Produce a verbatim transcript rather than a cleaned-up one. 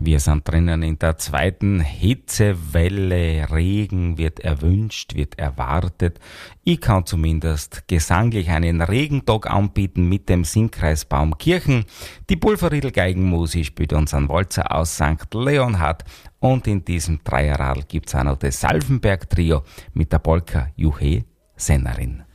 Wir sind drinnen in der zweiten Hitzewelle. Regen wird erwünscht, wird erwartet. Ich kann zumindest gesanglich einen Regentag anbieten mit dem Singkreis Baumkirchen. Die Pulverriedel Geigenmusik spielt uns einen Walzer aus Sankt Leonhard. Und in diesem Dreierradl gibt's auch noch das Salvenberg-Trio mit der Polka Juhe Sennerin.